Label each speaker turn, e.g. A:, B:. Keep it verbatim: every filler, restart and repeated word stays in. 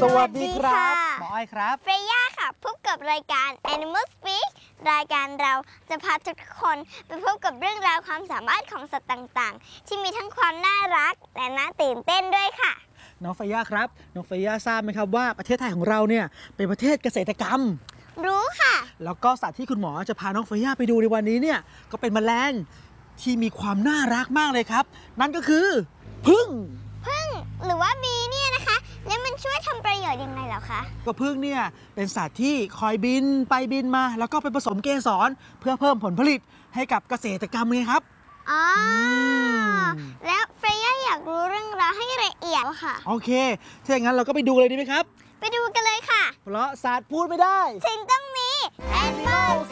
A: สวัสดีครับหมออ้อยครับ
B: เฟย่าค่ะพบกับรายการ Animal Speak รายการเราจะพาทุกคนไปพบกับเรื่องราวความสามารถของสัตว์ต่างๆที่มีทั้งความน่ารักและน่าตื่นเต้นด้วยค่ะ
A: น้องเฟย่าครับน้องเฟย่าทราบไหมครับว่าประเทศไทยของเราเนี่ยเป็นประเทศเกษตรกรรม
B: รู้ค่ะ
A: แล้วก็สัตว์ที่คุณหมอจะพาน้องเฟย่าไปดูในวันนี้เนี่ยก็เป็นแมลงที่มีความน่ารักมากเลยครับนั่นก็คือผึ้ง
B: ผึ้งหรือว่าบีเนี่ยนะคะแล้วมันช่วยทำประโยชน์ยังไงเหรอคะ
A: ก็ผึ้งเนี่ยเป็นสัตว์ที่คอยบินไปบินมาแล้วก็ไปผสมเกสรเพื่อเพิ่มผลผลิตให้กับเกษตรกรรมไงครับ
B: อ๋อแล้วเฟย่าอยากรู้เรื่องราวให้ละเอียดค่ะ
A: โอเคถ้าอย่างนั้นเราก็ไปดูเลยดีไหมครับ
B: ไปดูกันเลยค่ะ
A: เพราะสัตว์พูดไม่ได้
B: ถึงต้องมี Animal